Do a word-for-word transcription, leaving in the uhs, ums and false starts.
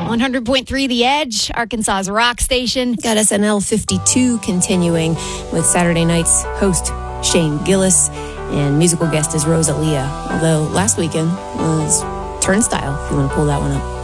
one hundred point three The Edge, Arkansas's rock station. Got S N L fifty-two continuing with Saturday night's host Shane Gillis, and musical guest is Rosalia. Although last weekend was Turnstile, if you want to pull that one up.